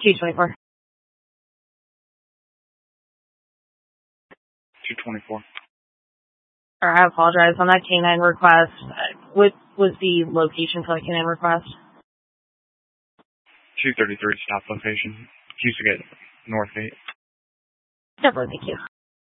224. 224. I apologize on that canine request. What was the location for that canine request? 233 stop location. Cusegate Northgate. Definitely, thank you.